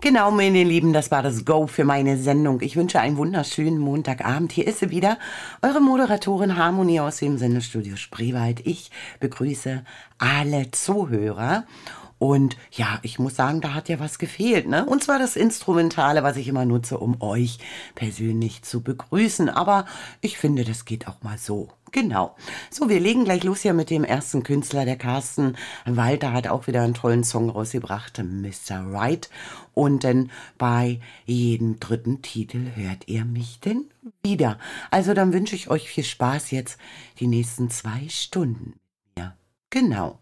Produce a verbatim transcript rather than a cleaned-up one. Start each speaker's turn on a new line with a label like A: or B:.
A: Genau, meine Lieben, das war das Go für meine Sendung. Ich wünsche einen wunderschönen Montagabend. Hier ist sie wieder, eure Moderatorin Harmonie aus dem Sendestudio Spreewald. Ich begrüße alle Zuhörer. Und ja, ich muss sagen, da hat ja was gefehlt, ne? Und zwar das Instrumentale, was ich immer nutze, um euch persönlich zu begrüßen. Aber ich finde, das geht auch mal so. Genau. So, wir legen gleich los hier mit dem ersten Künstler, der Carsten Walter hat auch wieder einen tollen Song rausgebracht, Mister Right. Und dann bei jedem dritten Titel hört ihr mich denn wieder. Also dann wünsche ich euch viel Spaß jetzt die nächsten zwei Stunden. Ja, genau.